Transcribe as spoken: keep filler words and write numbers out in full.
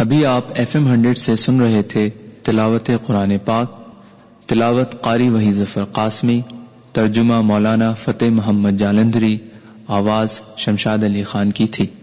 अभी आप F am hundred से सुन रहे थे तिलावत कुरान पाक। तिलावत कारी वही जफर कासमी, तर्जुमा मौलाना फतेह मोहम्मद जालंधरी, आवाज शमशाद अली खान की थी।